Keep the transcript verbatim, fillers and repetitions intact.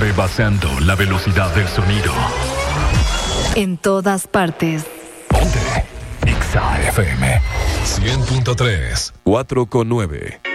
rebasando la velocidad del sonido. En todas partes. Ponte Exa F M cien punto tres, cuatro con nueve.